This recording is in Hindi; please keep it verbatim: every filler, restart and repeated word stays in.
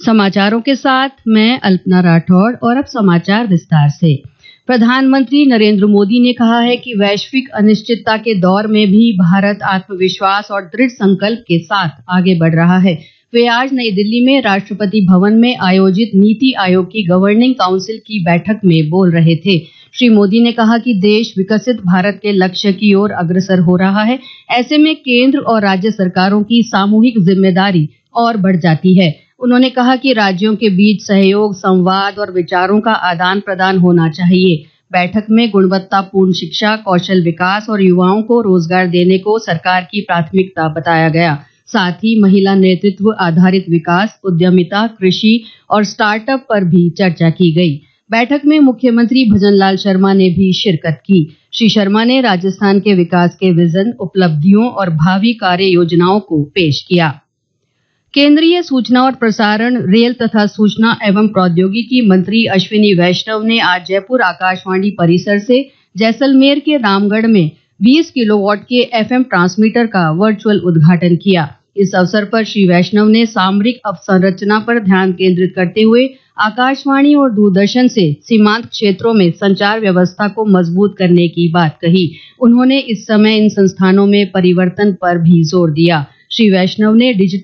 समाचारों के साथ मैं अल्पना राठौड़ और अब समाचार विस्तार से। प्रधानमंत्री नरेंद्र मोदी ने कहा है कि वैश्विक अनिश्चितता के दौर में भी भारत आत्मविश्वास और दृढ़ संकल्प के साथ आगे बढ़ रहा है। वे आज नई दिल्ली में राष्ट्रपति भवन में आयोजित नीति आयोग की गवर्निंग काउंसिल की बैठक में बोल रहे थे। श्री मोदी ने कहा कि देश विकसित भारत के लक्ष्य की ओर अग्रसर हो रहा है। ऐसे में केंद्र और राज्य सरकारों की सामूहिक जिम्मेदारी और बढ़ जाती है। उन्होंने कहा कि राज्यों के बीच सहयोग, संवाद और विचारों का आदान प्रदान होना चाहिए। बैठक में गुणवत्तापूर्ण शिक्षा, कौशल विकास और युवाओं को रोजगार देने को सरकार की प्राथमिकता बताया गया। साथ ही महिला नेतृत्व आधारित विकास, उद्यमिता, कृषि और स्टार्टअप पर भी चर्चा की गई। बैठक में मुख्यमंत्री भजनलाल शर्मा ने भी शिरकत की। श्री शर्मा ने राजस्थान के विकास के विजन, उपलब्धियों और भावी कार्य योजनाओं को पेश किया। केंद्रीय सूचना और प्रसारण, रेल तथा सूचना एवं प्रौद्योगिकी मंत्री अश्विनी वैष्णव ने आज जयपुर आकाशवाणी परिसर से जैसलमेर के रामगढ़ में बीस किलोवाट के एफएम ट्रांसमीटर का वर्चुअल उद्घाटन किया। इस अवसर पर श्री वैष्णव ने सामरिक अवसंरचना पर ध्यान केंद्रित करते हुए आकाशवाणी और दूरदर्शन से सीमांत क्षेत्रों में संचार व्यवस्था को मजबूत करने की बात कही। उन्होंने इस समय इन संस्थानों में परिवर्तन पर भी जोर दिया। श्री वैष्णव ने डिजिटल